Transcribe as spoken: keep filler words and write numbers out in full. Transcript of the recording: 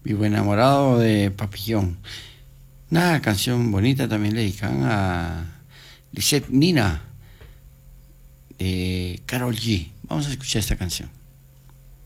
Vivo enamorado de Papillón. Una canción bonita también le dedican a Lisette Nina de Karol G. Vamos a escuchar esta canción.